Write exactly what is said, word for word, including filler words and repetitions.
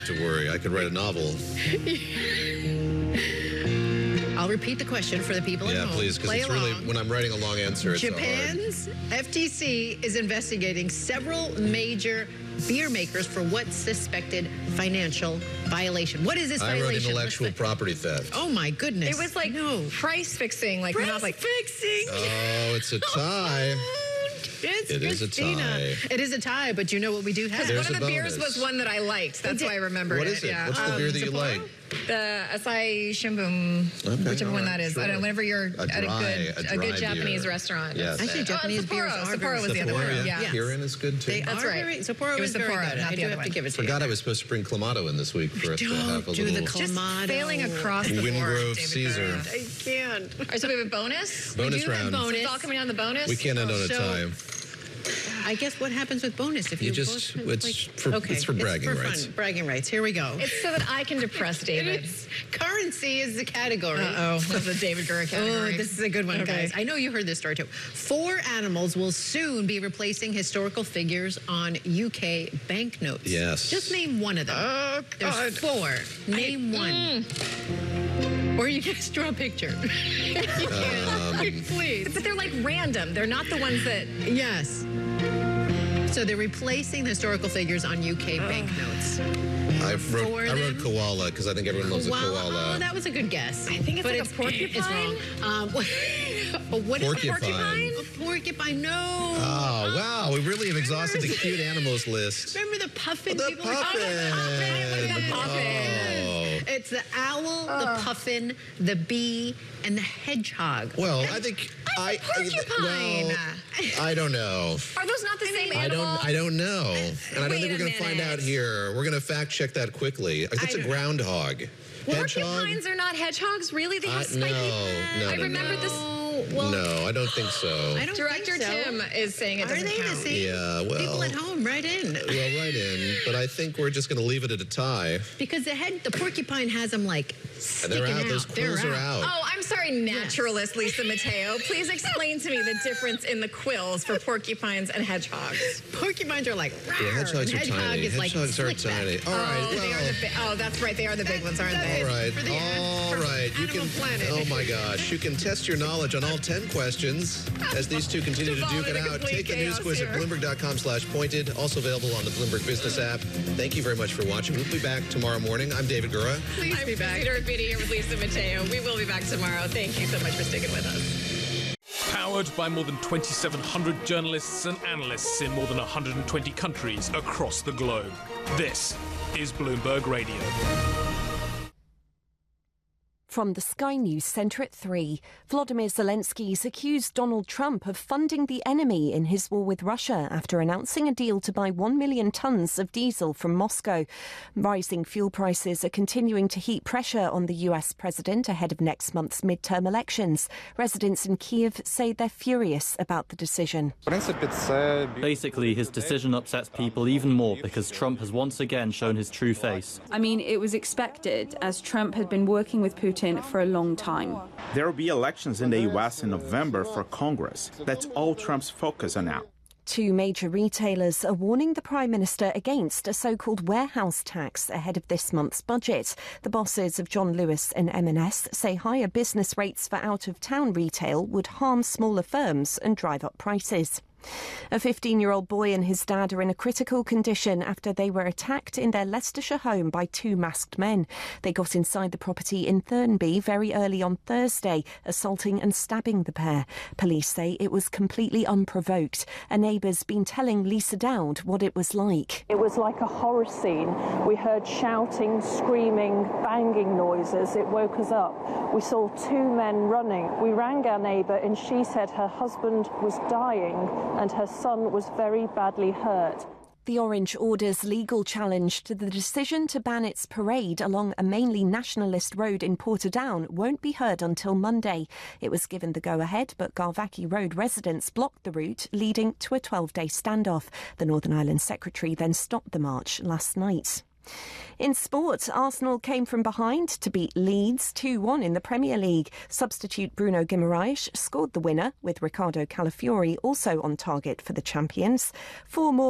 To worry, I could write a novel. I'll repeat the question for the people at Yeah, home. please, because it's along. really, when I'm writing a long answer, it's Japan's F T C is investigating several major beer makers for what suspected financial violation. What is this I violation? wrote intellectual the... property theft. Oh, my goodness. It was like no. price fixing. Like price not like fixing. Oh, it's a tie. It's it is a tie. It is a tie, but you know what we do have? There's one of the bonus. beers was one that I liked. That's why I remember What it. is it? Yeah. What's the Um, beer that you Sapporo? like? The Asahi Shimbun, Okay, whichever one all right, that is. sure. I don't know, whenever you're A at a dry- good, a a, dry good Japanese beer. restaurant. Yes. Actually, Japanese oh, beers Sapporo. are Sapporo very was the other Sapporo, one. yeah. Yeah. Yes. Kirin is good, too. They That's are right. Very, Sapporo It was is very Sapporo, good. not I the do other have one. to give it to you. Forgot I was supposed to bring Clamato in this week for us to Don't have a do little... the Just Clamato. failing across the board. Wingrove David Caesar. Gurra. I can't. All right, so we have a bonus? Bonus we do have round. bonus. It's all coming on the bonus? We can't end on a So- tie. I guess what happens with bonus if you, You just- both, it's like, for- okay, it's for bragging for rights. Fun, bragging rights. Here we go. It's so that I can depress David. It's- currency is the category. Uh-oh. That's the David Gurra category. Oh, this is a good one, Okay. guys. I know you heard this story, too. Four animals will soon be replacing historical figures on U K banknotes. Yes. Just name one of them. Oh, There's God. four. Name I- one. Or you can just draw a picture. Um, Please. But they're like random. They're not the ones that... Yes. So they're replacing the historical figures on U K banknotes. I wrote, For I wrote them? koala because I think everyone loves a koala. Oh, that was a good guess. I think it's but like a it's, porcupine? It's wrong. Um, what, what is Porcupine. a porcupine? A porcupine, no. Oh, wow. We really have exhausted the cute animals list. Remember the puffin? The people were- puffin. Look at the puffin. Oh. It's the owl, the puffin, the bee, and the hedgehog. Well, I think I, I porcupine. well, I don't know. Are those not the same I animal? don't. I don't know, and I don't Wait think a we're going to find minute. out here. We're going to fact check that quickly. That's I a don't- groundhog. Hedgehog? Porcupines are not hedgehogs? Really? They have I- spiky no, heads. no, I no, remember no. this. Oh, well, No, I don't think so. I don't Director think so. Tim is saying it Are doesn't they the count. same? Yeah, well- People at home, right in. Well, right in, but I think we're just going to leave it at a tie. Because the head, the porcupine has them like sticking They're out. out. Those They're quills are out. Oh, I'm sorry, naturalist Lisa Mateo. Please explain to me the difference in the quills for porcupines and hedgehogs. Porcupines are like, Yeah, rawr, hedgehogs and are hedgehog tiny. is like Hedgehogs are slick back. tiny. All right, oh, they are well. the bi- oh, that's right. They are the big ones, aren't they? All right, For the all an- for right. You Animal can. Planet. Oh my gosh, you can test your knowledge on all ten questions as these two continue to Just duke it following the out. complete Take the news chaos quiz at here. bloomberg dot com slash pointed. Also available on the Bloomberg Business app. Thank you very much for watching. We'll be back tomorrow morning. I'm David Gurra. Please I'm be back. Peter Rabbiti here with Lisa Mateo. We will be back tomorrow. Thank you so much for sticking with us. Powered by more than twenty-seven hundred journalists and analysts in more than one hundred twenty countries across the globe. This is Bloomberg Radio. From the Sky News Centre at three, Volodymyr Zelensky's accused Donald Trump of funding the enemy in his war with Russia after announcing a deal to buy one million tonnes of diesel from Moscow. Rising fuel prices are continuing to heap pressure on the U S president ahead of next month's midterm elections. Residents in Kyiv say they're furious about the decision. Basically, his decision upsets people even more because Trump has once again shown his true face. I mean, it was expected, as Trump had been working with Putin for a long time. There will be elections in the U S in November for Congress. That's all Trump's focus on now. Two major retailers are warning the Prime Minister against a so-called warehouse tax ahead of this month's budget. The bosses of John Lewis and M and S say higher business rates for out-of-town retail would harm smaller firms and drive up prices. A fifteen-year-old boy and his dad are in a critical condition after they were attacked in their Leicestershire home by two masked men. They got inside the property in Thurnby very early on Thursday, assaulting and stabbing the pair. Police say it was completely unprovoked. A neighbour's been telling Lisa Dowd what it was like. It was like a horror scene. We heard shouting, screaming, banging noises. It woke us up. We saw two men running. We rang our neighbour and she said her husband was dying and her son was very badly hurt. The Orange Order's legal challenge to the decision to ban its parade along a mainly nationalist road in Portadown won't be heard until Monday. It was given the go-ahead, but Garvaki Road residents blocked the route, leading to a twelve-day standoff. The Northern Ireland Secretary then stopped the march last night. In sport, Arsenal came from behind to beat Leeds two one in the Premier League. Substitute Bruno Guimaraes scored the winner, with Ricardo Calafiori also on target for the champions. Four more